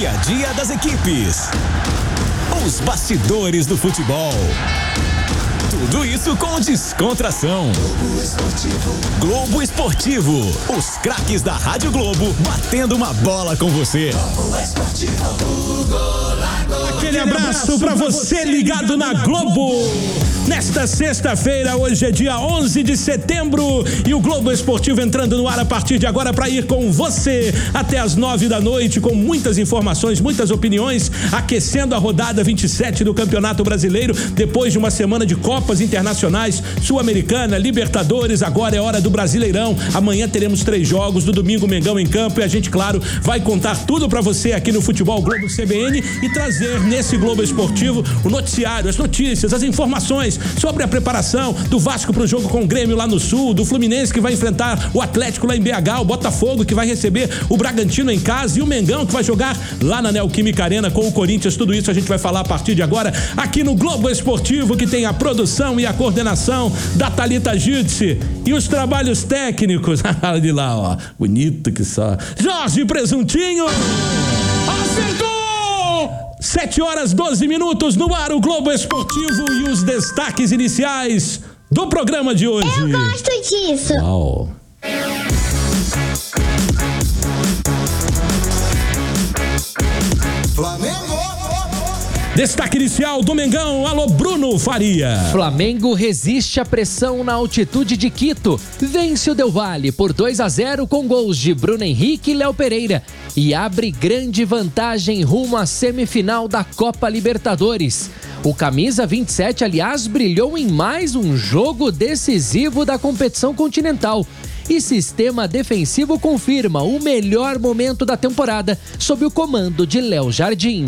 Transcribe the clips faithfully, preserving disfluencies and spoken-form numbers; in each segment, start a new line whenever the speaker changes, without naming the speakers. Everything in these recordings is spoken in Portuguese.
dia a dia das equipes, os bastidores do futebol. Tudo isso com descontração. Globo Esportivo. Globo Esportivo. Os craques da Rádio Globo batendo uma bola com você. Globo Esportivo.
Aquele abraço pra você ligado na Globo. Nesta sexta-feira, hoje é dia onze de setembro e o Globo Esportivo entrando no ar a partir de agora para ir com você até as nove da noite com muitas informações, muitas opiniões, aquecendo a rodada vinte e sete do Campeonato Brasileiro depois de uma semana de Copas Internacionais, Sul-Americana, Libertadores. Agora é hora do Brasileirão. Amanhã teremos três jogos, do domingo Mengão em campo e a gente, claro, vai contar tudo para você aqui no Futebol Globo C B N e trazer nesse Globo Esportivo o noticiário, as notícias, as informações sobre a preparação do Vasco para o jogo com o Grêmio lá no Sul, do Fluminense que vai enfrentar o Atlético lá em B H, o Botafogo que vai receber o Bragantino em casa e o Mengão que vai jogar lá na Neoquímica Arena com o Corinthians. Tudo isso a gente vai falar a partir de agora aqui no Globo Esportivo, que tem a produção e a coordenação da Thalita Giudice e os trabalhos técnicos. Olha lá, ó, bonito que só. Jorge Presuntinho. Acertou! Sete horas, doze minutos no ar, o Globo Esportivo e os destaques iniciais do programa de hoje.
Eu gosto disso.
Uau.
Flamengo.
Destaque inicial do Mengão, alô Bruno Faria.
Flamengo resiste à pressão na altitude de Quito. Vence o Del Valle por dois a zero com gols de Bruno Henrique e Léo Pereira. E abre grande vantagem rumo à semifinal da Copa Libertadores. O camisa vinte e sete, aliás, brilhou em mais um jogo decisivo da competição continental. E sistema defensivo confirma o melhor momento da temporada sob o comando de Léo Jardim.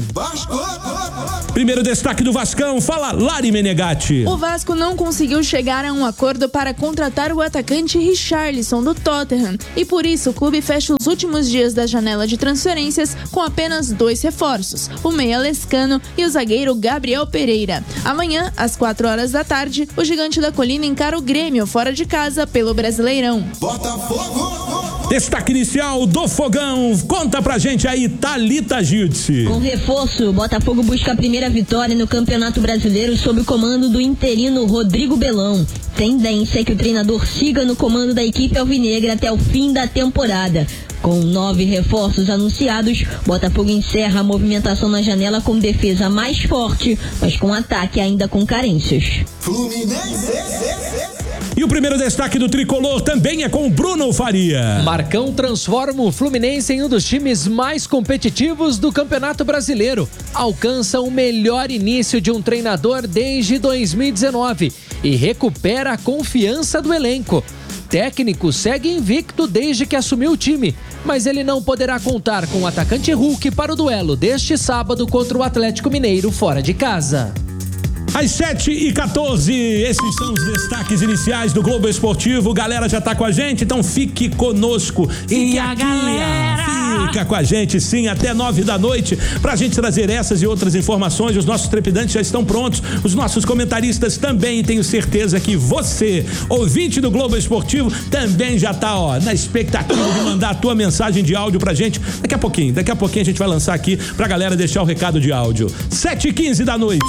Primeiro destaque do Vascão, fala Lari Menegatti.
O Vasco não conseguiu chegar a um acordo para contratar o atacante Richarlison do Tottenham e por isso o clube fecha os últimos dias da janela de transferências com apenas dois reforços, o meia Lescano e o zagueiro Gabriel Pereira. Amanhã, às quatro horas da tarde, o Gigante da Colina encara o Grêmio fora de casa pelo Brasileirão.
Botafogo.
Destaque inicial do Fogão, conta pra gente aí, Thalita Giudice.
Com reforço, o Botafogo busca a primeira vitória no Campeonato Brasileiro sob o comando do interino Rodrigo Belão. Tendência é que o treinador siga no comando da equipe alvinegra até o fim da temporada. Com nove reforços anunciados, Botafogo encerra a movimentação na janela com defesa mais forte, mas com ataque ainda com carências.
Fluminense.
E o primeiro destaque do Tricolor também é com o Bruno Faria.
Marcão transforma o Fluminense em um dos times mais competitivos do Campeonato Brasileiro. Alcança o melhor início de um treinador desde dois mil e dezenove e recupera a confiança do elenco. Técnico segue invicto desde que assumiu o time, mas ele não poderá contar com o atacante Hulk para o duelo deste sábado contra o Atlético Mineiro fora de casa.
Às sete e quatorze, esses são os destaques iniciais do Globo Esportivo. Galera já tá com a gente, então fique conosco.
E a galera
fica com a gente, sim, até nove da noite, pra gente trazer essas e outras informações. Os nossos trepidantes já estão prontos, os nossos comentaristas também, e tenho certeza que você, ouvinte do Globo Esportivo, também já tá, ó, na expectativa de mandar a tua mensagem de áudio pra gente. Daqui a pouquinho, daqui a pouquinho a gente vai lançar aqui pra galera deixar o recado de áudio. sete e quinze da noite.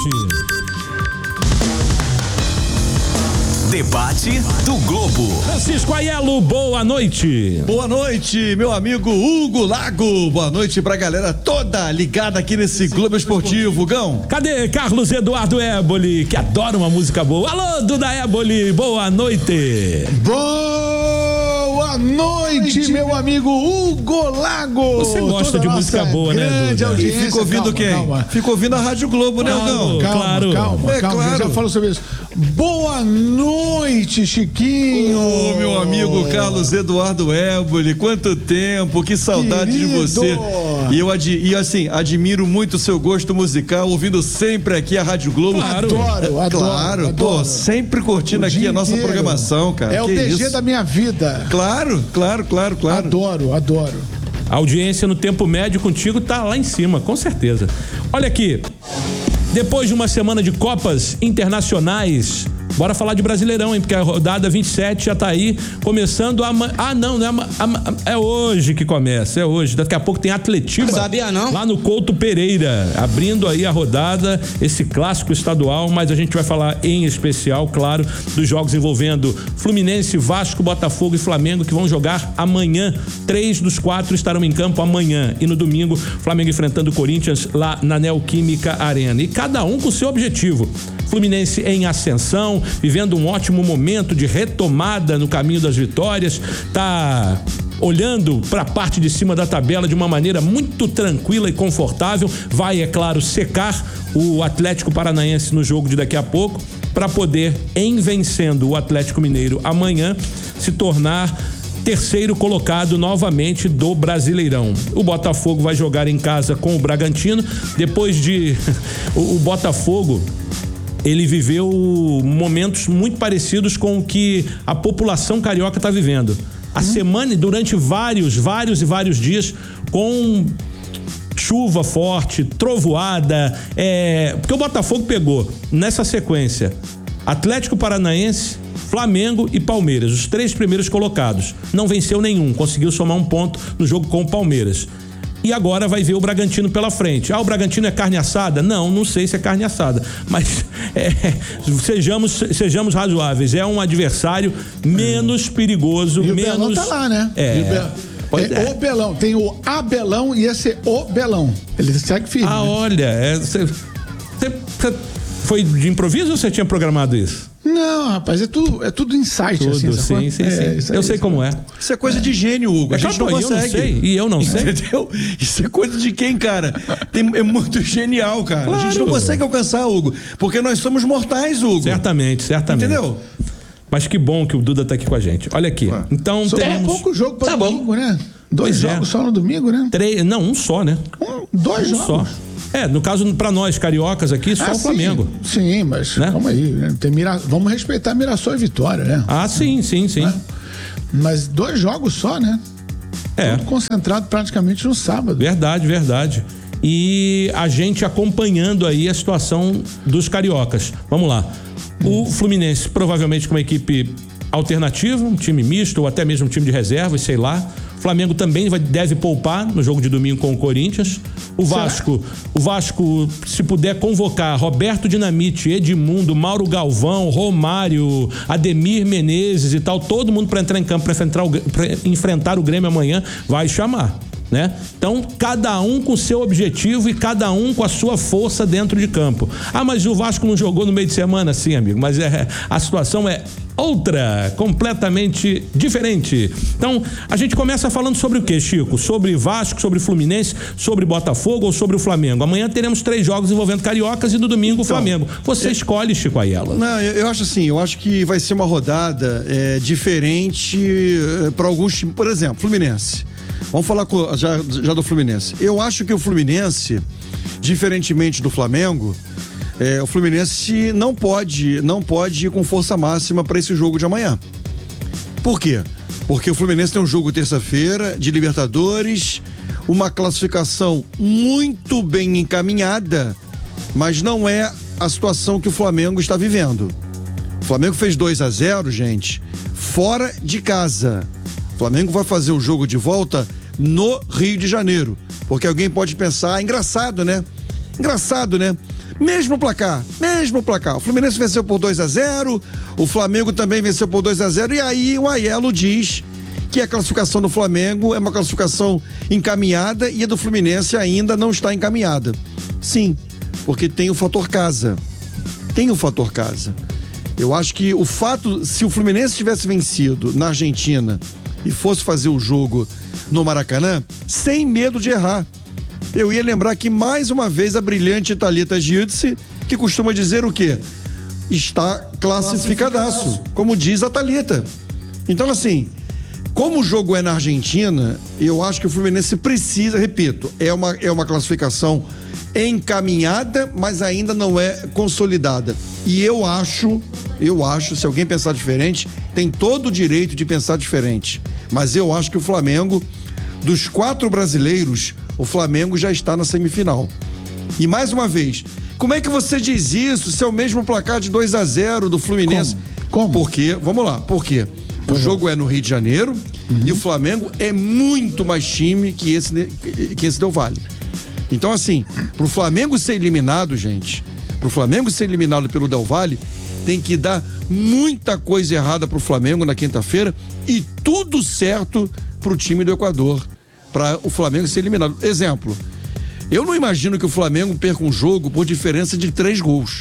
Debate do Globo.
Francisco Aiello, boa noite.
Boa noite, meu amigo Hugo Lago. Boa noite pra galera toda ligada aqui nesse Globo Esportivo, Gão.
Cadê Carlos Eduardo Éboli, que adora uma música boa? Alô, Duda Éboli, boa noite.
Boa noite, meu amigo Hugo Lago.
Você gosta
Toda
de música boa, né, Duda?
E fica ouvindo
calma,
quem?
calma.
Fica ouvindo a Rádio Globo, né, Gão?
Calma,
Claro.
calma,
É
calma.
claro.
Eu já falo sobre isso. Boa noite, Chiquinho.
Ô, meu amigo Carlos Eduardo Éboli, quanto tempo, que saudade
Querido.
de você. E eu ad, e assim, admiro muito o seu gosto musical, ouvindo sempre aqui a Rádio Globo.
Claro.
Adoro, adoro.
Claro,
adoro.
pô, sempre curtindo
O
aqui
dia
a nossa
inteiro.
programação, cara.
É o
Que
D G
isso?
da minha vida.
Claro, claro, claro, claro.
Adoro, adoro.
A audiência no tempo médio contigo tá lá em cima, com certeza. Olha aqui, depois de uma semana de Copas Internacionais, Bora falar de Brasileirão, hein? Porque a rodada vinte e sete já tá aí, começando amanhã. Ah, não, não é, ama... é hoje que começa, é hoje. Daqui a pouco tem Atletiba.
Sabia não?
Lá no Couto Pereira, abrindo aí a rodada, esse clássico estadual, mas a gente vai falar em especial, claro, dos jogos envolvendo Fluminense, Vasco, Botafogo e Flamengo, que vão jogar amanhã. Três dos quatro estarão em campo amanhã. E no domingo, Flamengo enfrentando o Corinthians lá na Neoquímica Arena. E cada um com seu objetivo. Fluminense em ascensão, vivendo um ótimo momento de retomada no caminho das vitórias, tá olhando para a parte de cima da tabela de uma maneira muito tranquila e confortável. Vai, é claro, secar o Atlético Paranaense no jogo de daqui a pouco, para poder, em vencendo o Atlético Mineiro amanhã, se tornar terceiro colocado novamente do Brasileirão. O Botafogo vai jogar em casa com o Bragantino, depois de o, o Botafogo, ele viveu momentos muito parecidos com o que a população carioca está vivendo. A hum. semana, durante vários, vários e vários dias, com chuva forte, trovoada, é, porque o Botafogo pegou, nessa sequência, Atlético Paranaense, Flamengo e Palmeiras, os três primeiros colocados. Não venceu nenhum, conseguiu somar um ponto no jogo com o Palmeiras. E agora vai ver o Bragantino pela frente. Ah, o Bragantino é carne assada? Não, não sei se é carne assada. Mas é, sejamos, sejamos razoáveis. É um adversário menos perigoso,
e
menos...
o Belão tá lá, né?
É.
Pois é, é. O Belão. Tem o Abelão e esse é o Belão. Ele segue firme.
Ah,
né?
olha, você foi de improviso ou você tinha programado isso?
Não, rapaz, é tudo, é tudo insight,
tudo,
assim.
Sim, sim,
é,
sim. Eu sei como é.
Isso é coisa de gênio, Hugo. A
é
gente
claro,
não consegue.
Eu não sei, e eu não sei.
Entendeu? Isso é coisa de quem, cara? Tem, é muito genial, cara. Claro. A gente não consegue alcançar, Hugo, porque nós somos mortais, Hugo.
Certamente, certamente.
Entendeu?
Mas que bom que o Duda tá aqui com a gente. Olha aqui. Ah. Então
só
temos...
É pouco jogo para
tá
domingo,
bom.
né? Dois pois jogos é. só no domingo, né?
Três, não, um só, né?
Um, dois
um
jogos.
Só. É, no caso, pra nós cariocas aqui, só ah, o Flamengo.
Sim, sim, mas né? Calma aí, né? Tem Mira... Vamos respeitar Mirassol e Vitória, né?
Ah, sim, sim, sim.
Né? Mas dois jogos só, né?
É.
Tudo concentrado praticamente no sábado.
Verdade, verdade. E a gente acompanhando aí a situação dos cariocas. Vamos lá. O Fluminense, provavelmente com uma equipe alternativa, um time misto ou até mesmo um time de reservas, sei lá. O Flamengo também vai, deve poupar no jogo de domingo com o Corinthians. O Vasco, o Vasco, se puder convocar Roberto Dinamite, Edmundo, Mauro Galvão, Romário, Ademir Menezes e tal, todo mundo para entrar em campo para enfrentar, enfrentar o Grêmio amanhã, vai chamar. Né? Então, cada um com seu objetivo e cada um com a sua força dentro de campo. Ah, mas o Vasco não jogou no meio de semana? Sim, amigo, mas é, a situação é outra, completamente diferente. Então, a gente começa falando sobre o quê, Chico? Sobre Vasco, sobre Fluminense, sobre Botafogo ou sobre o Flamengo? Amanhã teremos três jogos envolvendo cariocas e no domingo o Flamengo. Você é... escolhe, Chico Ayala.
Não, eu, eu acho assim, eu acho que vai ser uma rodada é, diferente é, para alguns times. Por exemplo, Fluminense. Vamos falar com, já, já do Fluminense. Eu acho que o Fluminense, diferentemente do Flamengo, é, o Fluminense não pode, não pode ir com força máxima para esse jogo de amanhã. Por quê? Porque o Fluminense tem um jogo terça-feira de Libertadores, uma classificação muito bem encaminhada, mas não é a situação que o Flamengo está vivendo. O Flamengo fez dois a zero, gente, fora de casa. O Flamengo vai fazer o jogo de volta no Rio de Janeiro, porque alguém pode pensar, engraçado, né? Engraçado, né? Mesmo placar, mesmo placar. O Fluminense venceu por dois a zero, o Flamengo também venceu por dois a zero, e aí o Aiello diz que a classificação do Flamengo é uma classificação encaminhada e a do Fluminense ainda não está encaminhada. Sim, porque tem o fator casa. Tem o fator casa. Eu acho que o fato, se o Fluminense tivesse vencido na Argentina e fosse fazer o jogo no Maracanã, sem medo de errar, eu ia lembrar que mais uma vez a brilhante Thalita Giudice, que costuma dizer o quê? Está classificadaço, como diz a Thalita. Então, assim, como o jogo é na Argentina, eu acho que o Fluminense precisa, repito, é uma, é uma classificação encaminhada, mas ainda não é consolidada. E eu acho, eu acho, se alguém pensar diferente, tem todo o direito de pensar diferente. Mas eu acho que o Flamengo, dos quatro brasileiros, o Flamengo já está na semifinal. E mais uma vez, Como é que você diz isso se é o mesmo placar de dois a zero do Fluminense?
Como? Como?
Porque, vamos lá, por quê? O uhum. jogo é no Rio de Janeiro uhum. e o Flamengo é muito mais time que esse, que esse Del Valle. Então, assim, pro Flamengo ser eliminado, gente, pro Flamengo ser eliminado pelo Del Valle, tem que dar muita coisa errada pro Flamengo na quinta-feira e tudo certo pro time do Equador, para o Flamengo ser eliminado. Exemplo, eu não imagino que o Flamengo perca um jogo por diferença de três gols.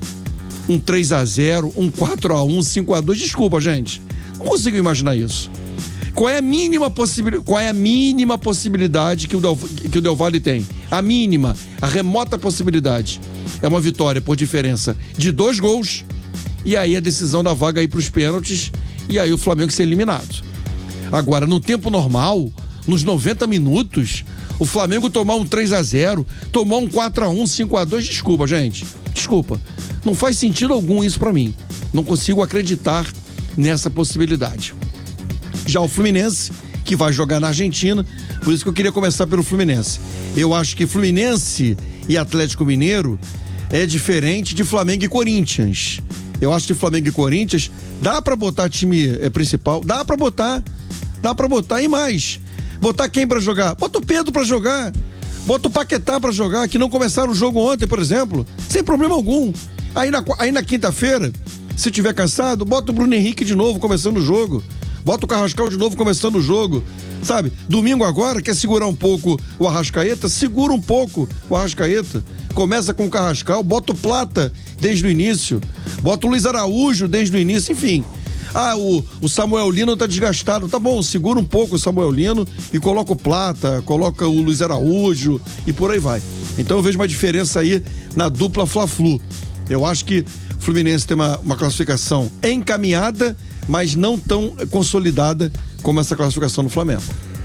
Um três a zero, um quatro a um, cinco a dois, desculpa, gente. Não consigo imaginar isso. Qual é a mínima possibilidade, qual é a mínima possibilidade que o, Del, que o Del Valle tem? A mínima, a remota possibilidade. É uma vitória por diferença de dois gols e aí a decisão da vaga aí para os pênaltis e aí o Flamengo ser eliminado. Agora, no tempo normal, nos noventa minutos, o Flamengo tomar um três a zero, tomar um quatro a um, cinco a dois, desculpa, gente. Desculpa. Não faz sentido algum isso para mim. Não consigo acreditar nessa possibilidade. Já o Fluminense, que vai jogar na Argentina, por isso que eu queria começar pelo Fluminense. Eu acho que Fluminense e Atlético Mineiro é diferente de Flamengo e Corinthians. Eu acho que Flamengo e Corinthians dá pra botar time é, principal, dá pra botar, dá pra botar e mais. Botar quem pra jogar? Bota o Pedro pra jogar, bota o Paquetá pra jogar, que não começaram o jogo ontem, por exemplo, sem problema algum. Aí na, aí na quinta-feira, se tiver cansado, bota o Bruno Henrique de novo começando o jogo. Bota o Carrascal de novo começando o jogo, sabe? Domingo agora, quer segurar um pouco o Arrascaeta? Segura um pouco o Arrascaeta. Começa com o Carrascal, bota o Plata desde o início, bota o Luiz Araújo desde o início, enfim. Ah, o, o Samuel Lino tá desgastado, tá bom, segura um pouco o Samuel Lino e coloca o Plata, coloca o Luiz Araújo e por aí vai. Então eu vejo uma diferença aí na dupla Fla-Flu. Eu acho que o Fluminense tem uma, uma classificação encaminhada, mas não tão consolidada como essa classificação do Flamengo.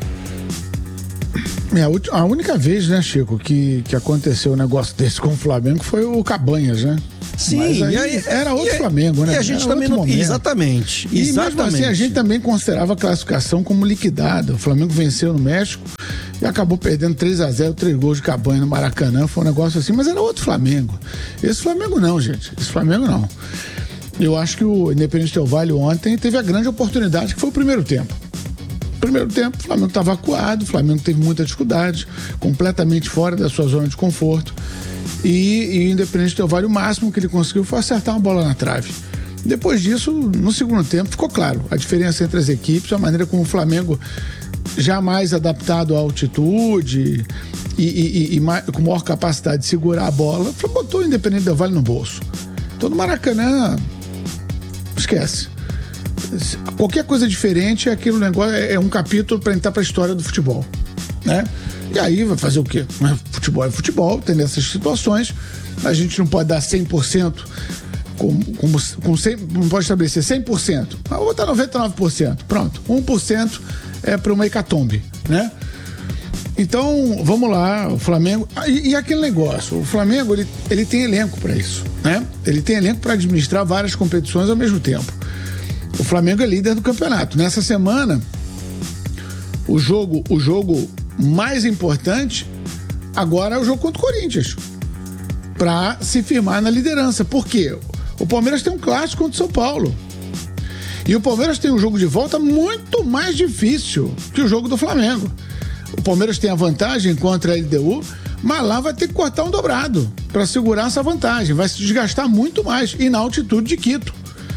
É, a única vez, né, Chico, que, que aconteceu um negócio desse com o Flamengo foi o Cabanhas, né?
Sim,
mas aí
e aí,
era outro
e,
Flamengo, né?
E a gente
era
também não, exatamente,
e
exatamente.
mesmo assim a gente também considerava a classificação como liquidada. O Flamengo venceu no México e acabou perdendo três a zero, três gols de Cabanha no Maracanã, foi um negócio assim, mas era outro Flamengo. Esse Flamengo não, gente, esse Flamengo não. Eu acho que o Independente Del Valle ontem teve a grande oportunidade, que foi o primeiro tempo. Primeiro tempo, o Flamengo estava acuado, o Flamengo teve muita dificuldade, completamente fora da sua zona de conforto. E, e o Independente Del Valle, o máximo que ele conseguiu foi acertar uma bola na trave. Depois disso, no segundo tempo, ficou claro a diferença entre as equipes, a maneira como o Flamengo, já mais adaptado à altitude e, e, e, e mais, com maior capacidade de segurar a bola, botou o Independente Del Valle no bolso. Então, no Maracanã, esquece. Qualquer coisa diferente é aquele negócio, é um capítulo para entrar para a história do futebol, né? E aí vai fazer o quê? Futebol é futebol, tem essas situações, a gente não pode dar cem por cento, com, com, com cem, não pode estabelecer cem por cento, mas vou botar noventa e nove por cento, pronto, um por cento é para uma hecatombe, né? Então, vamos lá, o Flamengo, e, e aquele negócio, o Flamengo, ele, ele tem elenco para isso, né? Ele tem elenco para administrar várias competições ao mesmo tempo. O Flamengo é líder do campeonato. Nessa semana, o jogo, o jogo mais importante agora é o jogo contra o Corinthians, para se firmar na liderança. Por quê? O Palmeiras tem um clássico contra o São Paulo. E o Palmeiras tem um jogo de volta muito mais difícil que o jogo do Flamengo. O Palmeiras tem a vantagem contra a L D U, mas lá vai ter que cortar um dobrado para segurar essa vantagem. Vai se desgastar muito mais, e na altitude de Quito.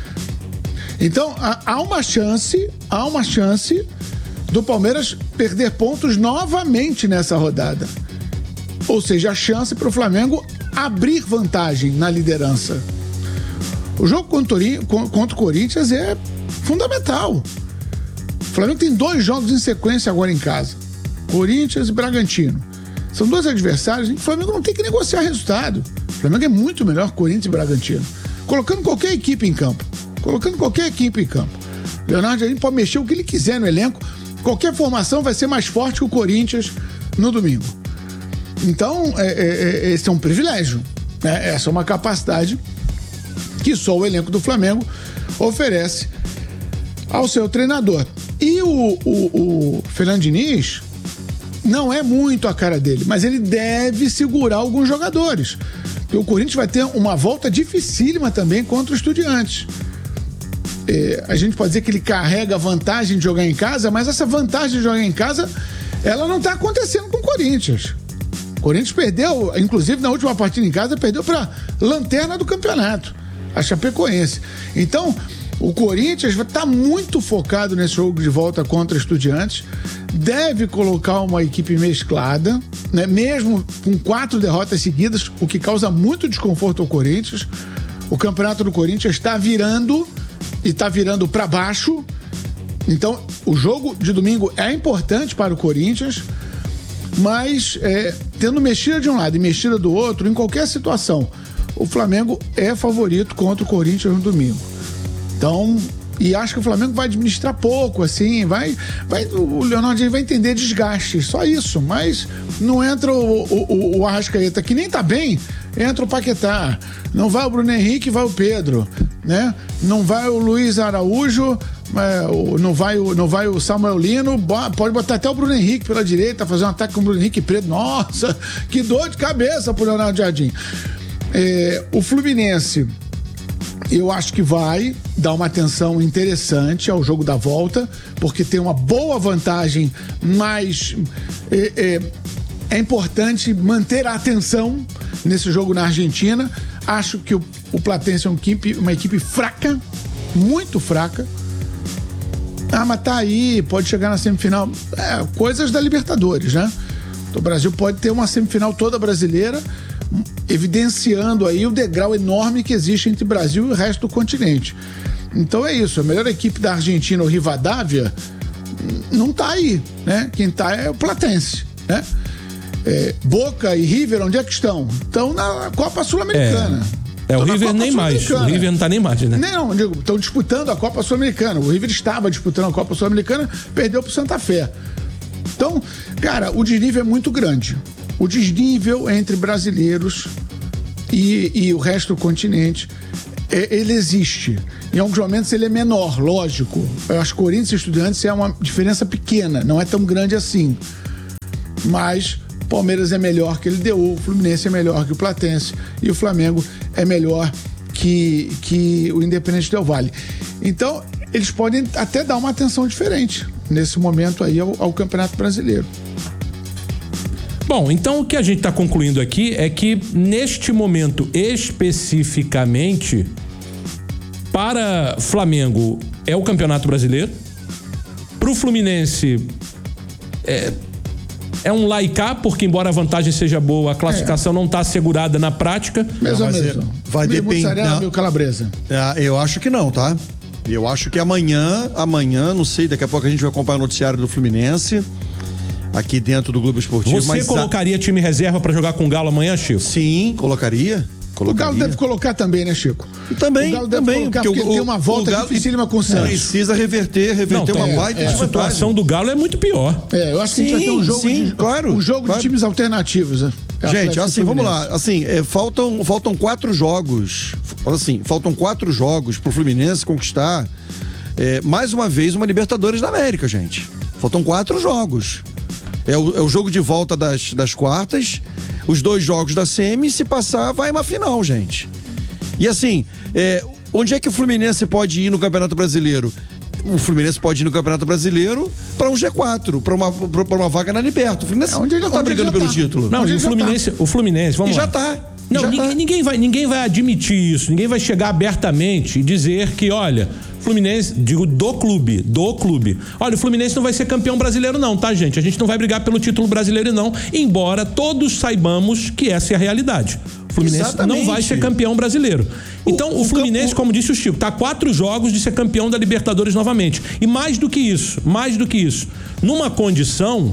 Então, há uma chance, há uma chance do Palmeiras perder pontos novamente nessa rodada. Ou seja, a chance para o Flamengo abrir vantagem na liderança. O jogo contra o Corinthians é fundamental. O Flamengo tem dois jogos em sequência agora em casa. Corinthians e Bragantino. São dois adversários em que o Flamengo não tem que negociar resultado. O Flamengo é muito melhor que Corinthians e Bragantino. Colocando qualquer equipe em campo. Colocando qualquer equipe em campo. Leonardo Jardim pode mexer o que ele quiser no elenco. Qualquer formação vai ser mais forte que o Corinthians no domingo. Então, é, é, esse é um privilégio, né? Essa é uma capacidade que só o elenco do Flamengo oferece ao seu treinador. E o, o, o Fernando Diniz não é muito a cara dele, mas ele deve segurar alguns jogadores. Porque o Corinthians vai ter uma volta dificílima também contra o Estudiantes. É, a gente pode dizer que ele carrega a vantagem de jogar em casa, mas essa vantagem de jogar em casa, ela não está acontecendo com o Corinthians. O Corinthians perdeu, inclusive na última partida em casa, perdeu para lanterna do campeonato, a Chapecoense. Então, o Corinthians está muito focado nesse jogo de volta contra Estudiantes, deve colocar uma equipe mesclada, né? Mesmo com quatro derrotas seguidas, o que causa muito desconforto ao Corinthians. O campeonato do Corinthians está virando e está virando para baixo. Então, o jogo de domingo é importante para o Corinthians, mas é, tendo mexida de um lado e mexida do outro, em qualquer situação, o Flamengo é favorito contra o Corinthians no domingo. Então, e acho que o Flamengo vai administrar pouco, assim, vai, vai o Leonardo vai entender desgaste, só isso, mas não entra o, o, o Arrascaeta, que nem tá bem, entra o Paquetá, não vai o Bruno Henrique, vai o Pedro, né? Não vai o Luiz Araújo, é, não, vai o, não vai o Samuel Lino, pode botar até o Bruno Henrique pela direita, fazer um ataque com o Bruno Henrique preto, nossa, que dor de cabeça pro Leonardo Jardim. É, o Fluminense, eu acho que vai dar uma atenção interessante ao jogo da volta, porque tem uma boa vantagem, mas é, é, é importante manter a atenção nesse jogo na Argentina. Acho que o, o Platense é uma equipe, uma equipe fraca, muito fraca. Ah, mas tá aí, pode chegar na semifinal. É, coisas da Libertadores, né? Então, o Brasil pode ter uma semifinal toda brasileira, evidenciando aí o degrau enorme que existe entre o Brasil e o resto do continente. Então é isso, a melhor equipe da Argentina, o Rivadavia, não tá aí, né? Quem tá é o Platense, né? É, Boca e River, onde é que estão? Estão na Copa Sul-Americana.
É, é o River nem mais, o River não tá nem mais, né?
Não, digo, estão disputando a Copa Sul-Americana. O River estava disputando a Copa Sul-Americana, perdeu pro Santa Fé. Então, cara, o desnível é muito grande. O desnível entre brasileiros e, e o resto do continente, é, ele existe. Em alguns momentos ele é menor, lógico. Eu acho que Corinthians e Estudiantes é uma diferença pequena, não é tão grande assim. Mas o Palmeiras é melhor que o L D U, o Fluminense é melhor que o Platense e o Flamengo é melhor que, que o Independente Del Valle. Então, eles podem até dar uma atenção diferente nesse momento aí ao, ao Campeonato Brasileiro.
Bom, então o que a gente está concluindo aqui é que neste momento especificamente, para Flamengo é o Campeonato Brasileiro, para o Fluminense é, é um lá e cá, porque embora a vantagem seja boa, a classificação é. não está assegurada na prática.
Mesmo não, mesmo. Vai depender. Meu calabresa.
É, eu acho que não, tá? Eu acho que amanhã, amanhã, não sei, daqui a pouco a gente vai acompanhar o noticiário do Fluminense aqui dentro do Globo Esportivo.
Você
mas
colocaria a... time reserva para jogar com o Galo amanhã, Chico?
Sim, colocaria. colocaria.
O Galo deve colocar também, né, Chico?
E também,
o Galo deve
também,
colocar
porque,
porque
o,
tem uma volta dificílima com o Santos.
Precisa reverter, reverter
não,
uma
é,
baita
é, A situação do Galo é muito pior.
É, eu acho que
sim,
a gente vai ter um jogo,
sim,
de,
claro,
um jogo
claro.
de times alternativos. Né?
Gente, assim, vamos lá. Assim, é, faltam, faltam quatro jogos. Assim, faltam quatro jogos pro Fluminense conquistar é, mais uma vez uma Libertadores da América, gente. Faltam quatro jogos. É o, é o jogo de volta das, das quartas, os dois jogos da semi, se passar, vai uma final, gente. E assim, é, onde é que o Fluminense pode ir no Campeonato Brasileiro? O Fluminense pode ir no Campeonato Brasileiro para um G quatro, para uma, pra uma vaga na Liberta. O Fluminense é, onde ele não tá brigando pelo tá. título.
Não,
onde
o Fluminense, tá. o Fluminense, vamos
e
lá.
já tá.
Não,
já
ninguém,
tá.
ninguém, vai, ninguém vai admitir isso, ninguém vai chegar abertamente e dizer que, olha, Fluminense, digo do clube, do clube. Olha, o Fluminense não vai ser campeão brasileiro não, tá, gente? A gente não vai brigar pelo título brasileiro não, embora todos saibamos que essa é a realidade. O Fluminense Exatamente. não vai ser campeão brasileiro. Então, o, o Fluminense, como disse o Chico, tá a quatro jogos de ser campeão da Libertadores novamente. E mais do que isso, mais do que isso, numa condição...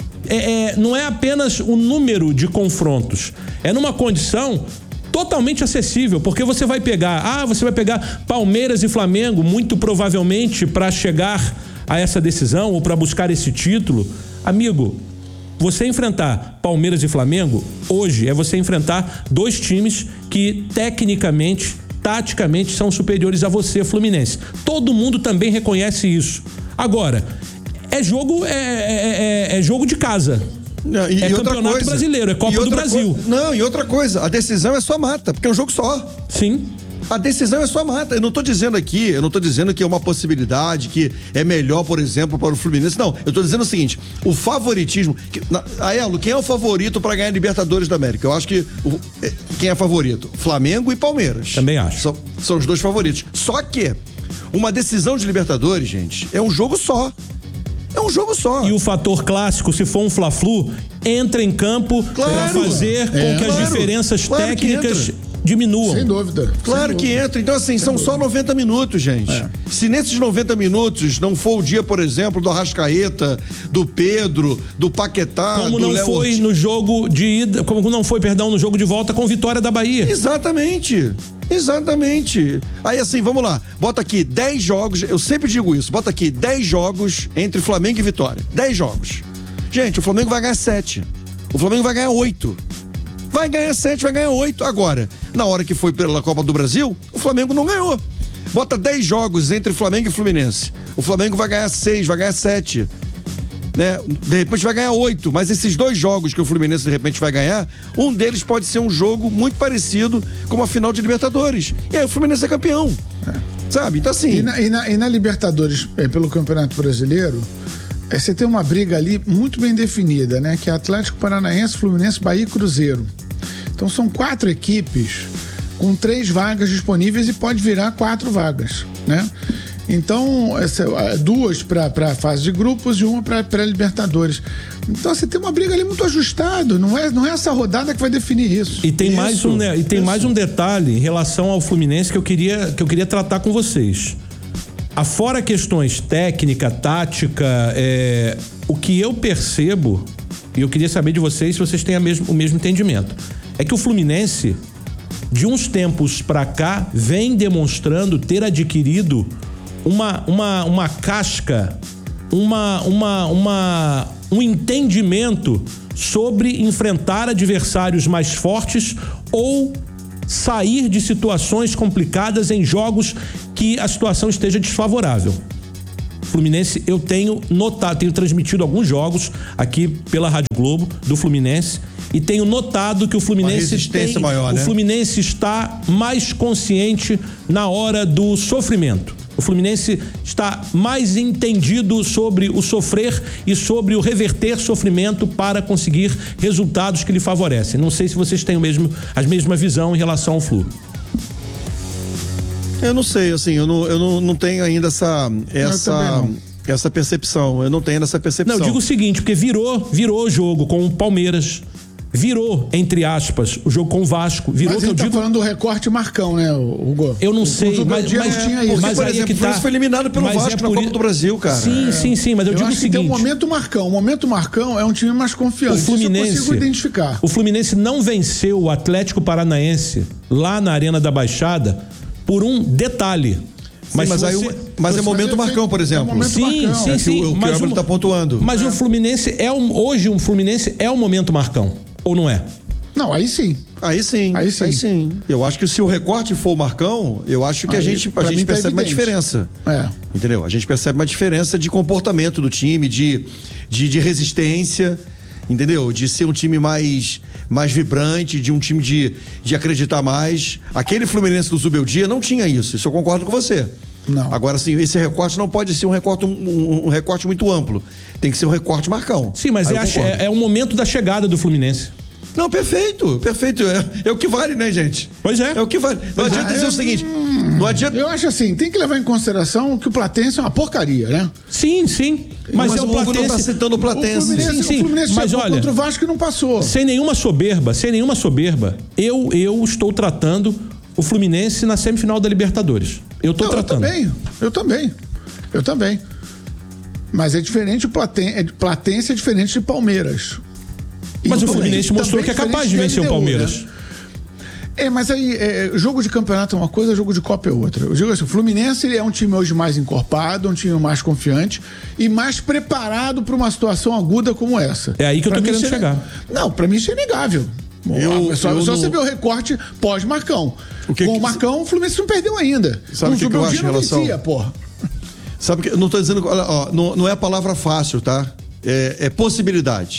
É, é, não é apenas o número de confrontos, é numa condição totalmente acessível, porque você vai pegar, ah, você vai pegar Palmeiras e Flamengo, muito provavelmente para chegar a essa decisão ou para buscar esse título. Amigo, você enfrentar Palmeiras e Flamengo hoje é você enfrentar dois times que tecnicamente, taticamente são superiores a você, Fluminense. Todo mundo também reconhece isso. Agora, É jogo, é, é, é jogo de casa.
Não, e,
é
e outra
campeonato
coisa,
brasileiro, é Copa do Brasil.
Co... Não, e outra coisa, a decisão é só mata, porque é um jogo só.
Sim.
A decisão é só mata. Eu não tô dizendo aqui, eu não tô dizendo que é uma possibilidade, que é melhor, por exemplo, para o Fluminense. Não, eu tô dizendo o seguinte, o favoritismo... Que, na, Aelo, quem é o favorito para ganhar a Libertadores da América? Eu acho que... O, quem é favorito? Flamengo e Palmeiras.
Também acho.
São, são os dois favoritos. Só que uma decisão de Libertadores, gente, é um jogo só. É um jogo só.
E o fator clássico, se for um Fla-Flu, entra em campo
claro,
para fazer com
é,
que
claro,
as diferenças
claro
técnicas diminuam.
Sem dúvida.
Claro
Sem
que
dúvida.
entra. Então, assim,
Sem
são
dúvida.
só noventa minutos, gente. É. Se nesses noventa minutos não for o dia, por exemplo, do Arrascaeta, do Pedro, do Paquetá,
como
do
não
Léo
foi
Ortiz...
no jogo de ida, como não foi, perdão, no jogo de volta com Vitória da Bahia.
Exatamente. Exatamente. Aí assim, vamos lá. Bota aqui dez jogos, eu sempre digo isso, bota aqui dez jogos entre Flamengo e Vitória. dez jogos. Gente, o Flamengo vai ganhar sete. O Flamengo vai ganhar oito. Vai ganhar sete, vai ganhar oito. Agora, na hora que foi pela Copa do Brasil, o Flamengo não ganhou. Bota dez jogos entre Flamengo e Fluminense. O Flamengo vai ganhar seis, vai ganhar sete. Né? De repente vai ganhar oito, mas esses dois jogos que o Fluminense de repente vai ganhar, um deles pode ser um jogo muito parecido com a final de Libertadores. E aí o Fluminense é campeão. É. Sabe? Então assim.
E na, e na, e na Libertadores, é, pelo Campeonato Brasileiro, é, você tem uma briga ali muito bem definida, né? Que é Atlético Paranaense, Fluminense, Bahia e Cruzeiro. Então são quatro equipes com três vagas disponíveis e pode virar quatro vagas, né? Então, essa, duas para a fase de grupos e uma para pré-Libertadores. Então, você tem uma briga ali muito ajustada. Não é, não é essa rodada que vai definir isso.
E tem,
isso,
mais, um, né, e tem mais um detalhe em relação ao Fluminense que eu queria, que eu queria tratar com vocês. Afora questões técnica, tática, é, o que eu percebo, e eu queria saber de vocês se vocês têm a mesmo, o mesmo entendimento, é que o Fluminense, de uns tempos para cá, vem demonstrando ter adquirido uma, uma, uma casca, uma, uma, uma, um entendimento sobre enfrentar adversários mais fortes ou sair de situações complicadas em jogos que a situação esteja desfavorável. Fluminense, eu tenho notado, tenho transmitido alguns jogos aqui pela Rádio Globo do Fluminense e tenho notado que o Fluminense tem,
maior,
o
né?
Fluminense está mais consciente na hora do sofrimento. O Fluminense está mais entendido sobre o sofrer e sobre o reverter sofrimento para conseguir resultados que lhe favorecem. Não sei se vocês têm o mesmo, a mesma visão em relação ao Flu.
Eu não sei, assim, eu não, eu não, não tenho ainda essa essa, essa percepção. Eu não tenho essa percepção.
Não, eu digo o seguinte, porque virou, virou o jogo com o Palmeiras. Virou, entre aspas, o jogo com o Vasco. Virou,
mas
que eu
tá
digo.
falando do recorte Marcão, né, Hugo?
Eu não
o,
sei,
o
mas, mas,
tinha isso.
Porque,
mas
por
aí
exemplo,
é que
o Fluminense
tá.
foi eliminado pelo
Mas
Vasco
é
na
por...
Copa do Brasil, cara.
Sim,
é.
sim, sim, mas eu,
Eu
digo o
acho que tem
seguinte.
o momento Marcão. O momento Marcão é um time mais confiante.
O Fluminense,
isso eu consigo identificar.
O Fluminense não venceu o Atlético Paranaense lá na Arena da Baixada por um detalhe.
Mas, mas, aí,
você,
mas é momento Marcão, por exemplo.
É momento
sim,
Marcão.
sim,
é
sim.
o, o
mas
que o está pontuando.
Mas é. o Fluminense é um, hoje um Fluminense é o momento Marcão, ou não é?
Não, aí sim.
Aí sim,
aí sim.
Aí sim. Eu acho que se o recorte for o Marcão, eu acho que aí, a gente, a gente percebe tá uma diferença.
É.
Entendeu? A gente percebe uma diferença de comportamento do time, de, de, de resistência, entendeu? De ser um time mais, mais vibrante, de um time de, de acreditar mais. Aquele Fluminense do Zubeldia não tinha isso, isso eu concordo com você.
Não.
Agora, assim, esse recorte não pode ser um recorte, um, um recorte muito amplo. Tem que ser um recorte Marcão.
Sim, mas é, a, é, é o momento da chegada do Fluminense.
Não, perfeito, perfeito. É, é o que vale, né, gente?
Pois é.
É o que vale. Não adianta
é,
dizer o seguinte, não adianta...
Eu acho assim, tem que levar em consideração que o Platense é uma porcaria, né?
Sim, sim. Mas,
mas
é o,
o Hugo
Platense...
não tá citando o Platense.
O Fluminense,
sim, sim.
O Fluminense
mas olha,
contra o Vasco e não passou.
Sem nenhuma soberba, sem nenhuma soberba, eu, eu estou tratando o Fluminense na semifinal da Libertadores. Eu estou tratando.
Eu também, eu também. Eu também. Mas é diferente, o Platense, é, Platense é diferente de Palmeiras.
Mas o Fluminense mostrou que é capaz de vencer o Palmeiras.
Né? É, mas aí, é, jogo de campeonato é uma coisa, jogo de Copa é outra. Eu digo assim, o Fluminense ele é um time hoje mais encorpado, um time mais confiante e mais preparado para uma situação aguda como essa.
É aí que eu
pra
tô querendo
é,
chegar.
Não, para mim isso é inegável. Eu, só
eu
só
não...
você vê o recorte pós-Marcão. O que, Com o Marcão, o Fluminense não perdeu ainda.
Sabe o que, que eu acho em relação...
Vencia, porra.
Sabe que eu não tô dizendo... Ó, não, não é a palavra fácil, tá? É, é possibilidade.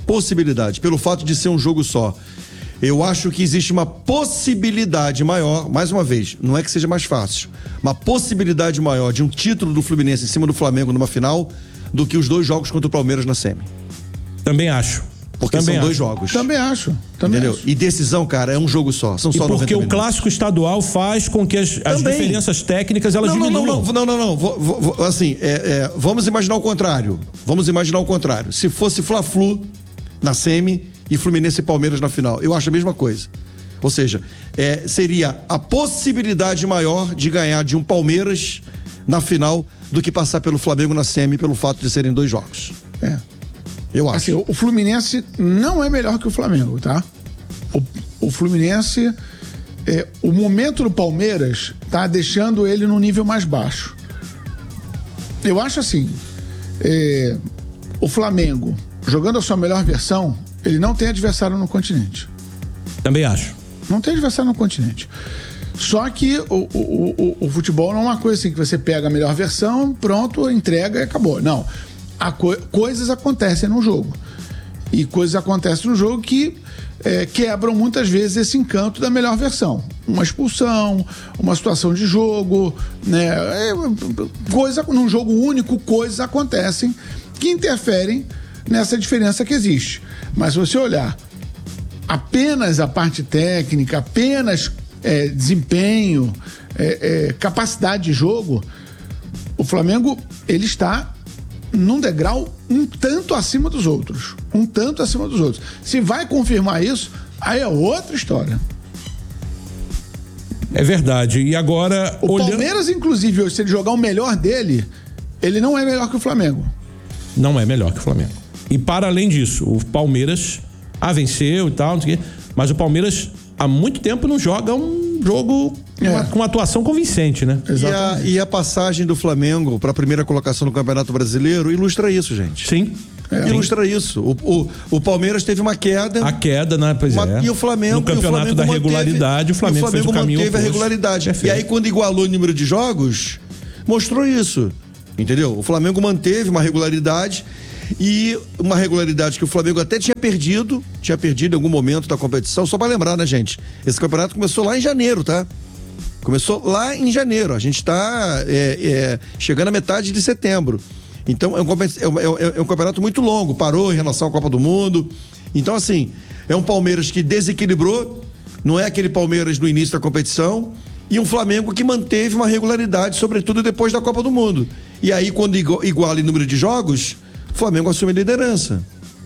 possibilidade, pelo fato de ser um jogo só. Eu acho que existe uma possibilidade maior, mais uma vez, não é que seja mais fácil, uma possibilidade maior de um título do Fluminense em cima do Flamengo numa final do que os dois jogos contra o Palmeiras na semi.
Também acho.
Porque
Também
são dois
acho.
jogos.
Também acho. Também
Entendeu?
acho.
E decisão, cara, é um jogo só. São
E
só
porque o
minutos.
clássico estadual faz com que as, as
Também.
diferenças técnicas elas
Não, não,
diminuam.
não, não, não, não, não. Vou, vou, vou, assim, é, é, vamos imaginar o contrário. Vamos imaginar o contrário. Se fosse Fla-Flu na semi e Fluminense e Palmeiras na final, eu acho a mesma coisa. Ou seja, é, seria a possibilidade maior de ganhar de um Palmeiras na final do que passar pelo Flamengo na semi pelo fato de serem dois jogos.
É.
Eu acho.
Assim, o Fluminense não é melhor que o Flamengo, tá? O, o Fluminense, é, o momento do Palmeiras tá deixando ele num nível mais baixo. Eu acho assim, é, o Flamengo, jogando a sua melhor versão, ele não tem adversário no continente.
Também acho.
Não tem adversário no continente. Só que o, o, o, o futebol não é uma coisa assim que você pega a melhor versão, pronto, entrega e acabou. Não. A co- coisas acontecem no jogo. E coisas acontecem no jogo que é, quebram muitas vezes esse encanto da melhor versão. Uma expulsão, uma situação de jogo, né? É, coisa, num jogo único, coisas acontecem que interferem nessa diferença que existe. Mas se você olhar apenas a parte técnica, apenas é, desempenho, é, é, capacidade de jogo, o Flamengo, ele está num degrau um tanto acima dos outros. Um tanto acima dos outros. Se vai confirmar isso, aí é outra história.
É verdade. E agora...
O
olhando...
Palmeiras, inclusive, hoje, se ele jogar o melhor dele, ele não é melhor que o Flamengo.
Não é melhor que o Flamengo. E para além disso, o Palmeiras ah, venceu e tal, não sei o quê, mas o Palmeiras há muito tempo não joga um jogo com,
É.
uma, com uma atuação convincente, né?
E a, e a passagem do Flamengo para a primeira colocação no Campeonato Brasileiro ilustra isso, gente.
Sim.
É. Ilustra isso. O, o, o Palmeiras teve uma queda.
A queda, né? Pois
uma,
é.
E o Flamengo.
No campeonato
e o Flamengo
da
manteve,
regularidade, o Flamengo,
e o Flamengo
fez o caminho
manteve a
oposto.
regularidade.
Perfeito.
E aí, quando igualou o número de jogos, mostrou isso. Entendeu? O Flamengo manteve uma regularidade e uma regularidade que o Flamengo até tinha perdido, tinha perdido em algum momento da competição. Só para lembrar, né, gente? Esse campeonato começou lá em janeiro, tá? Começou lá em janeiro. A gente está é, é, chegando à metade de setembro. Então é um, é, é um campeonato muito longo. Parou em relação à Copa do Mundo. Então, assim, é um Palmeiras que desequilibrou. Não é aquele Palmeiras no início da competição. E um Flamengo que manteve uma regularidade, sobretudo depois da Copa do Mundo. E aí, quando iguala em número de jogos, o Flamengo assume a liderança.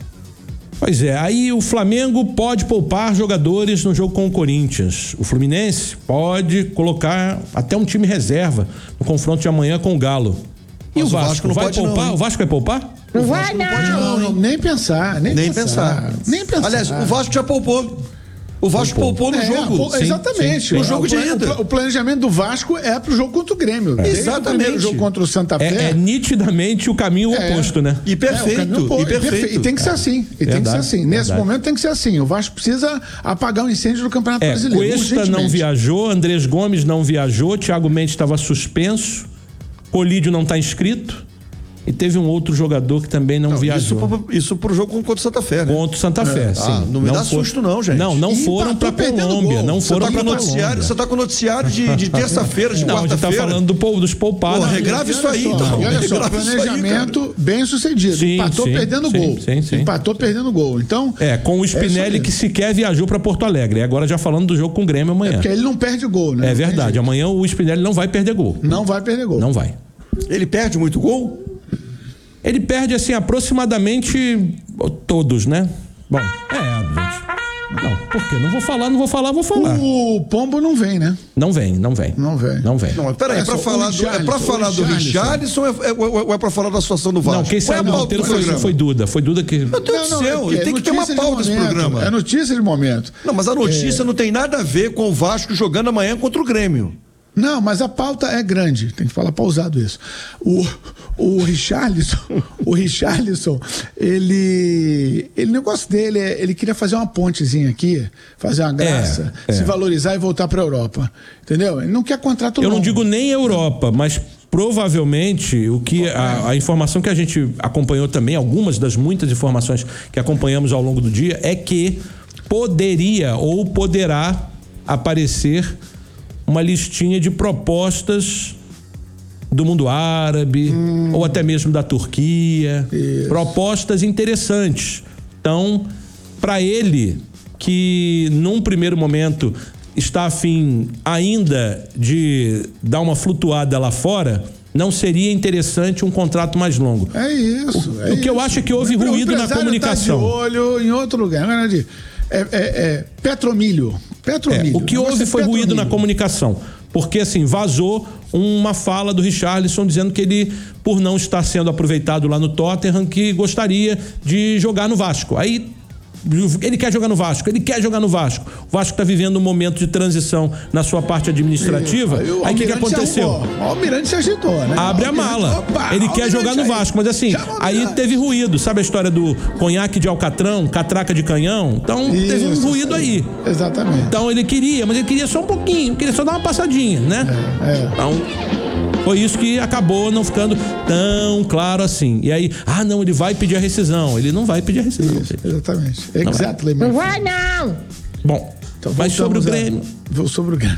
Pois é, aí o Flamengo pode poupar jogadores no jogo com o Corinthians. O Fluminense pode colocar até um time reserva no confronto de amanhã com o Galo. E
Mas
o Vasco,
o Vasco não
vai
pode
poupar?
não,
o Vasco vai poupar?
Não vai não. Não, não, nem pensar, nem,
Nem
pensar,
pensar.
Nem pensar.
Aliás, o Vasco já poupou. O Vasco poupou, poupou no
É,
jogo.
pô,
Sim,
exatamente.
sim.
O,
O jogo de
o,
ida.
o planejamento do Vasco é pro jogo contra o Grêmio. Desde
Exatamente.
o primeiro jogo contra o Santa Fé.
É, é nitidamente o caminho
É.
oposto, né?
E perfeito,
É, o caminho, pô,
e perfeito.
E tem que ser assim. E tem que
Verdade,
ser assim. Nesse
verdade.
momento tem que ser assim. O Vasco precisa apagar o incêndio do Campeonato
É,
Brasileiro.
Cuesta não
urgentemente.
viajou, Andrés Gomes não viajou, Thiago Mendes estava suspenso, Colídio não está inscrito e teve um outro jogador que também não,
Não, isso,
viajou.
pro, isso pro jogo contra o Santa Fé, né?
Contra o Santa Fé, sim.
Ah, não me dá
for-
susto não, gente.
Não, não
E
foram para
empatou perdendo
Colômbia,
gol.
não
Você
foram
tá,
para
com noticiário,
Colômbia.
você tá com noticiário de, de terça-feira, de
Não, a gente tá
quarta-feira.
falando do povo dos poupados.
Pô, regrava isso aí,
Olha só,
então.
E olha só,
Regrava isso aí,
planejamento bem sucedido.
Sim,
Empatou
sim,
perdendo
sim,
gol.
sim, sim.
Empatou perdendo gol. Então.
É, com o
isso
Spinelli
mesmo.
que sequer viajou para Porto Alegre. E agora já falando do jogo com o Grêmio amanhã.
Porque ele não perde gol, né?
É
Não tem
verdade,
jeito.
amanhã o Spinelli não vai perder gol.
Não vai perder gol.
Não vai.
Ele perde muito gol?
Ele perde, assim, aproximadamente todos, né? Bom, é, gente. Não, por quê? Não vou falar, não vou falar, vou falar.
O Pombo não vem, né?
Não vem, não vem.
Não vem.
Não vem.
Não, mas peraí,
É,
é pra
só
falar
o
do, é pra
Richarlison,
falar do
o
Richarlison ou é, é, ou é pra falar da situação do Vasco?
Não, quem
Qual é
saiu
a
do
pauta
roteiro
do
foi,
programa?
foi Duda. Foi Duda que...
Meu Deus do céu,
é
tem que ter uma
notícia de
pauta desse
momento,
programa.
É notícia de momento.
Não, mas a notícia não tem nada a ver com o Vasco jogando amanhã contra o Grêmio.
Não, mas a pauta é grande, tem que falar pausado isso. O, o Richarlison, o Richarlison, ele, ele, o negócio dele é, ele queria fazer uma pontezinha aqui, fazer uma graça,
É, é.
se valorizar e voltar pra Europa, entendeu? Ele não quer contrato
Eu não
longo.
digo nem Europa, mas provavelmente o que a, a informação que a gente acompanhou também, algumas das muitas informações que acompanhamos ao longo do dia, é que poderia ou poderá aparecer uma listinha de propostas do mundo árabe, hum. ou até mesmo da Turquia. Isso. Propostas interessantes. Então, para ele, que num primeiro momento está a fim ainda de dar uma flutuada lá fora, não seria interessante um contrato mais longo.
É isso.
O,
é
o que
isso.
eu acho é que houve ruído na comunicação.
Tá de olho em outro lugar, não é, Nadir? É, é, é Petromilho. Petromilho.
É, o que houve foi Petromilho. Ruído na comunicação. Porque, assim, vazou uma fala do Richarlison dizendo que ele, por não estar sendo aproveitado lá no Tottenham, que gostaria de jogar no Vasco. Aí, ele quer jogar no Vasco, ele quer jogar no Vasco. O Vasco está vivendo um momento de transição na sua parte administrativa. E, aí o que, que aconteceu?
O Almirante se agitou, né?
Abre a mala. Opa, ele quer jogar no Vasco, mas assim, aí teve ruído. Sabe a história do conhaque de alcatrão, catraca de canhão? Então isso, teve um ruído aí.
Exatamente.
Então ele queria, mas ele queria só um pouquinho, queria só dar uma passadinha, né?
É, é.
Então foi isso que acabou não ficando tão claro assim. E aí, ah, não, ele vai pedir a rescisão. Ele não vai pedir a rescisão.
Isso, exatamente. Exatamente.
Não vai, não!
Bom,
então,
mas sobre o Grêmio.
A... Sobre o Grêmio.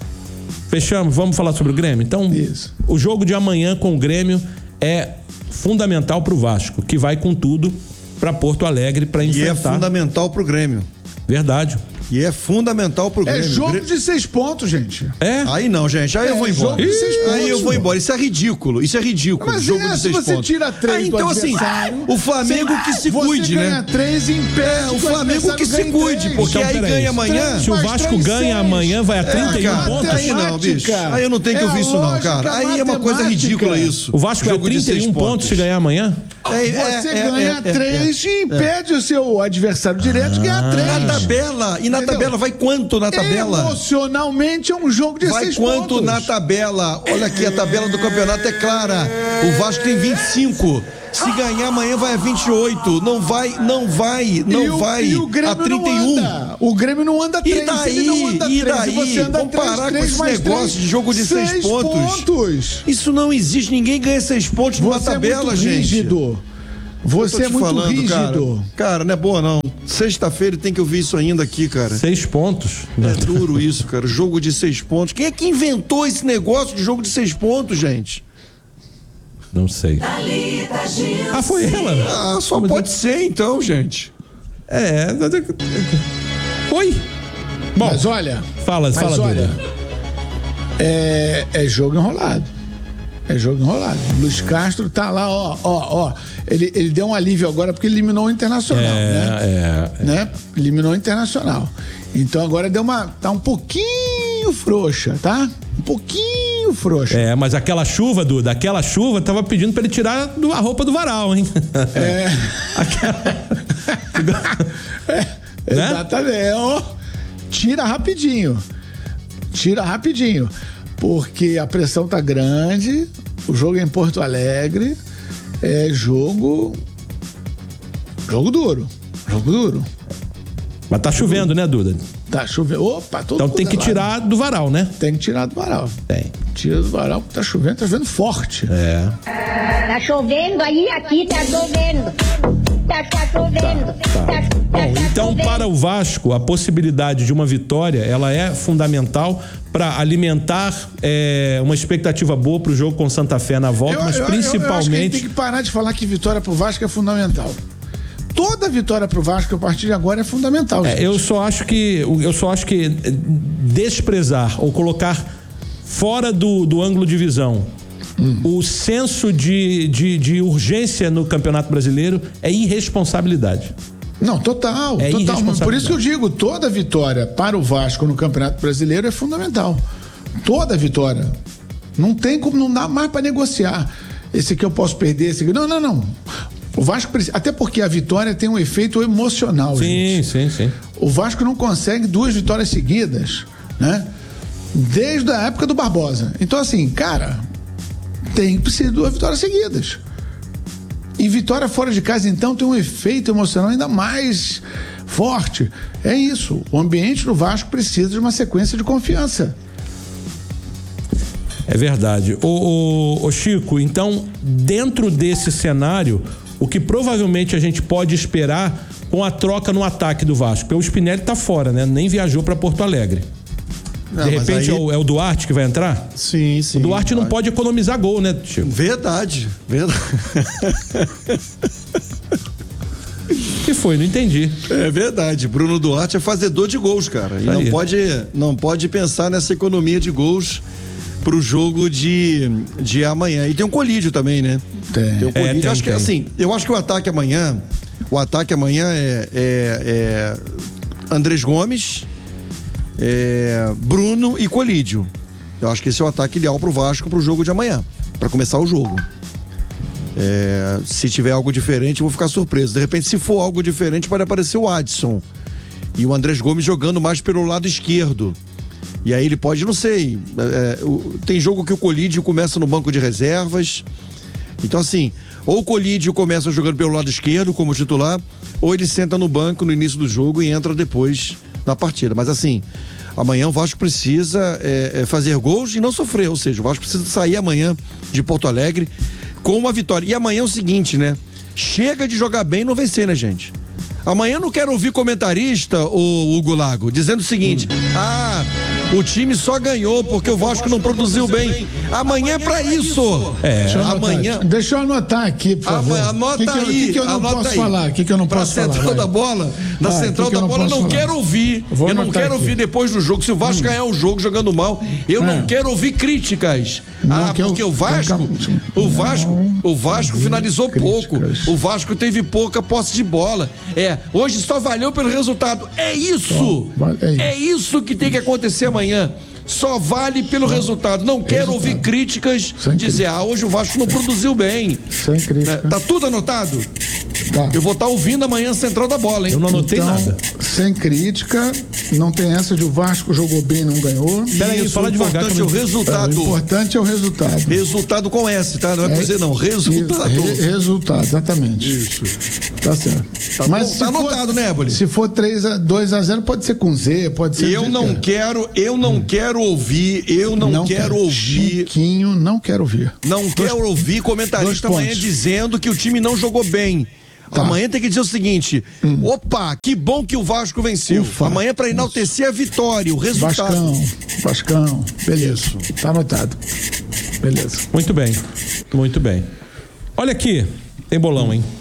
Fechamos, vamos falar sobre o Grêmio? Então, isso. O jogo de amanhã com o Grêmio é fundamental pro Vasco, que vai com tudo para Porto Alegre para enfrentar.
E é fundamental pro Grêmio.
Verdade.
E é fundamental pro Grêmio.
É jogo de seis pontos, gente.
É?
Aí não, gente. Aí é, eu vou embora.
Jogo de seis pontos,
aí eu vou embora. Isso é ridículo. Isso é ridículo.
Mas
jogo
é,
de seis
se você
pontos.
tira três
aí, então,
do
assim,
adversário,
o Flamengo que se
você
cuide,
ganha
né?
três em pé.
É, o Flamengo que se cuide, porque
então,
aí ganha amanhã.
Se o Vasco ganha amanhã, vai a trinta e um
é, cara,
pontos.
Aí não, bicho. Aí eu não tenho que ouvir isso, não, cara. Aí é uma coisa ridícula isso.
O Vasco vai a trinta e um pontos se ganhar amanhã?
É, você é, ganha é, três é, e impede é. o seu adversário direto de ganhar três.
Na tabela. E na Entendeu? tabela vai quanto na tabela?
Emocionalmente é um jogo de
vai
seis
quanto
pontos.
Na tabela? Olha aqui, a tabela do campeonato é clara. O Vasco tem vinte e cinco. Se ganhar amanhã vai a vinte e oito. Não vai, não vai, não
e o,
vai
e o Grêmio
a trinta e um.
Não anda. O Grêmio não anda três.
E daí?
Ele não anda
e
três,
daí?
Você anda
Vamos
três,
parar
três,
com esse
mais
negócio
três,
de jogo de seis, seis pontos.
pontos.
Isso não existe. Ninguém ganha seis pontos numa
Você
tabela,
é muito
gente.
Rígido. Você é muito
falando,
rígido.
Cara. cara, não é boa não. Sexta-feira tem que ouvir isso ainda aqui, cara.
Seis pontos.
É duro isso, cara. Jogo de seis pontos. Quem é que inventou esse negócio de jogo de seis pontos, gente?
Não sei. Ah, foi ela?
Ah, só Mas pode eu... ser então, gente.
É. Foi. Bom,
mas olha.
Fala,
mas
fala,
olha. É, é jogo enrolado. É jogo enrolado. Luiz Castro tá lá, ó, ó, ó. Ele, ele deu um alívio agora porque ele eliminou o Internacional,
é,
né?
É, é.
né? Eliminou o Internacional. Então agora deu uma. Tá um pouquinho frouxa, tá? Um pouquinho frouxa.
É, mas aquela chuva, Duda, aquela chuva tava pedindo pra ele tirar do, a roupa do varal, hein?
É.
Aquela...
é né? Exatamente. Ó, tira rapidinho. Tira rapidinho. Porque a pressão tá grande, o jogo é em Porto Alegre, é jogo. Jogo duro. Jogo duro.
Mas tá chovendo, né, Duda?
Tá chovendo. Opa, todo
Então tem que tirar do varal, né?
Tem que tirar do varal.
Tem.
Tira do varal, tá chovendo, tá chovendo forte.
É.
Tá chovendo aí, aqui tá chovendo. Tá, tá chovendo.
Tá, tá.
Tá,
Bom,
tá
então
chovendo.
para o Vasco, a possibilidade de uma vitória, ela é fundamental para alimentar é, uma expectativa boa pro jogo com Santa Fé na volta,
eu,
mas
eu,
principalmente...
Eu, eu acho que a gente tem que parar de falar que vitória pro Vasco é fundamental. Toda vitória pro Vasco a partir de agora é fundamental.
É, eu só acho que eu só acho que desprezar ou colocar fora do, do ângulo de visão hum. o senso de, de, de urgência no Campeonato Brasileiro é irresponsabilidade.
Não, total,
é
total. Por isso que eu digo, toda vitória para o Vasco no Campeonato Brasileiro é fundamental. Toda vitória. Não tem como, não dá mais para negociar. Esse aqui eu posso perder, esse aqui. Não, não, não. O Vasco precisa, até porque a vitória tem um efeito emocional,
sim,
gente.
Sim, sim, sim.
O Vasco não consegue duas vitórias seguidas, né? Desde a época do Barbosa. Então, assim, cara, tem que precisar de duas vitórias seguidas. E vitória fora de casa, então, tem um efeito emocional ainda mais forte. É isso. O ambiente do Vasco precisa de uma sequência de confiança.
É verdade. Ô, ô, ô Chico, então, dentro desse cenário, o que provavelmente a gente pode esperar com a troca no ataque do Vasco? Porque o Spinelli tá fora, né? Nem viajou para Porto Alegre. Não, de repente aí... é, o, é o Duarte que vai entrar?
Sim, sim.
O Duarte não pode economizar gol, né, Chico?
Verdade, verdade.
Que foi? Não entendi.
É verdade. Bruno Duarte é fazedor de gols, cara. E não pode, não pode pensar nessa economia de gols pro jogo de, de amanhã. E tem um colídio também, né?
Tem.
Tem um colídio.
É, tem,
acho que
tem.
assim, eu acho que o ataque amanhã, o ataque amanhã é, é, é Andrés Gomes, é Bruno e Colídio. Eu acho que esse é o ataque ideal pro Vasco pro jogo de amanhã, para começar o jogo. É, se tiver algo diferente, eu vou ficar surpreso. De repente, se for algo diferente, pode aparecer o Adson e o Andrés Gomes jogando mais pelo lado esquerdo. E aí ele pode, não sei, é, o, tem jogo que o Colídio começa no banco de reservas. Então assim, ou o Colídio começa jogando pelo lado esquerdo como titular, ou ele senta no banco no início do jogo e entra depois na partida. Mas assim, amanhã o Vasco precisa é, é fazer gols e não sofrer, ou seja, o Vasco precisa sair amanhã de Porto Alegre com uma vitória. E amanhã é o seguinte, né? Chega de jogar bem e não vencer, né, gente? Amanhã eu não quero ouvir comentarista, o Hugo Lago, dizendo o seguinte: hum. ah, o time só ganhou porque o Vasco não produziu bem. Amanhã é pra isso.
É. Deixa eu
amanhã.
Anotar, deixa eu anotar aqui, por favor.
Anota
que que eu,
aí.
O que, que eu não
anota
posso
aí.
falar? O que, que eu não
pra
posso falar?
Central da bola, na
vai,
central
que que
da
eu
bola, eu não
falar?
quero ouvir.
Vou
eu não quero
aqui.
ouvir depois do jogo. Se o Vasco hum. ganhar o jogo jogando mal, eu é. não quero ouvir críticas. Não, ah, porque eu, o Vasco, eu, o Vasco, não, o Vasco finalizou críticas. pouco. O Vasco teve pouca posse de bola. É, hoje só valeu pelo resultado. É isso. É isso, é isso que tem que acontecer amanhã. Só vale pelo não, resultado. Não quero resultado. ouvir críticas, Sem dizer, crítica. ah, hoje o Vasco não produziu bem.
Sem crítica.
Tá tudo anotado?
Tá.
Eu vou estar ouvindo amanhã Central da Bola, hein?
Eu não anotei
então,
nada.
Sem crítica, não tem essa de o Vasco jogou bem e não ganhou.
Peraí, fala devagar.
O importante é o resultado.
O importante é o resultado.
Resultado com S, tá? Não é, é com Z, não. Resultado.
Re, resultado, exatamente.
Isso.
Tá certo.
Tá,
Mas
bom, tá anotado, né, Éboli?
Se for dois a zero, pode ser com Z, pode ser...
Eu não
quer.
quero, eu não hum. quero ouvir, eu não, não quero, quero ouvir...
Chiquinho, não quero ouvir.
Não dois, quero ouvir comentarista amanhã dizendo que o time não jogou bem. Tá. Amanhã tem que dizer o seguinte: hum. opa, que bom que o Vasco venceu. Ufa. Amanhã é pra enaltecer a vitória, o resultado.
Vascão, Vascão, beleza. Isso. Tá anotado. Beleza.
Muito bem, muito bem. Olha aqui, tem bolão, hein?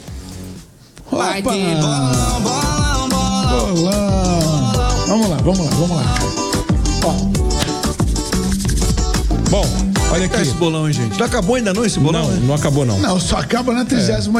Vai de bolão, bolão, bolão. Bolão. Vamos lá, vamos lá, vamos lá. Ó.
Bom, olha aqui.
Tá esse bolão, hein, gente? Não acabou ainda não esse bolão?
Não,
né?
não acabou não.
Não, só acaba na trigésima.